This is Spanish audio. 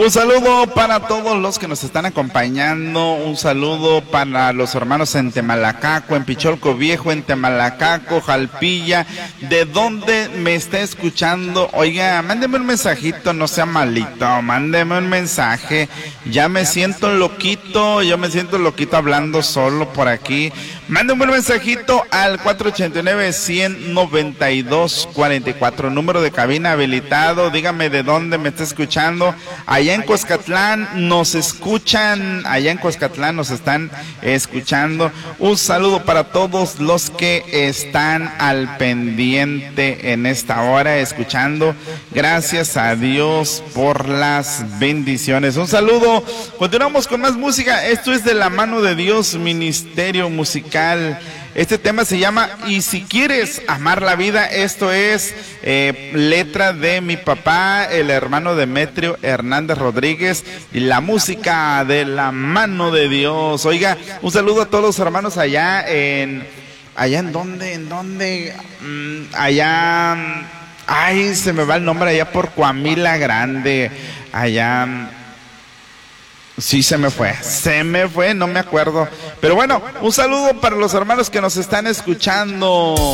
Un saludo para todos los que nos están acompañando, un saludo para los hermanos en Temalacaco, en Picholco Viejo, en Temalacaco, Jalpilla, de donde me está escuchando. Oiga, mándeme un mensajito, no sea malito, mándeme un mensaje. Ya me siento loquito, hablando solo por aquí. Mándeme un mensajito al 489-192-44, número de cabina habilitado. Dígame de dónde me está escuchando. Allá en Coscatlán nos escuchan, nos están escuchando. Un saludo para todos los que están al pendiente en esta hora escuchando. Gracias a Dios por las bendiciones. Un saludo. Continuamos con más música. Esto es de la mano de Dios, Ministerio Musical. Este tema se llama Y si quieres amar la vida. Esto es letra de mi papá, el hermano Demetrio Hernández Rodríguez, y la música de la mano de Dios. Oiga, un saludo a todos los hermanos allá en dónde, allá, ay, se me va el nombre, allá por Coamila Grande, allá. Sí, se me fue, no me acuerdo. Pero bueno, un saludo para los hermanos que nos están escuchando.